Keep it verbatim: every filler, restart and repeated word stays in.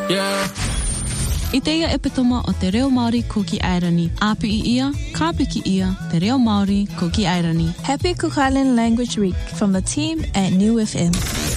Yeah. I teia epitoma o te reo Māori ko ki Airani. Apu i ia, ka piki ia, te reo Māori ko ki Airani. Happy Cook Island Language Week from the team at New F M.